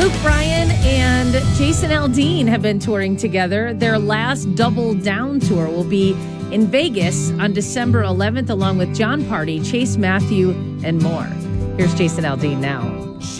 Luke Bryan and Jason Aldean have been touring together. Their last Double Down tour will be in Vegas on December 11th, along with John Party, Chase Matthew, and more. Here's Jason Aldean now.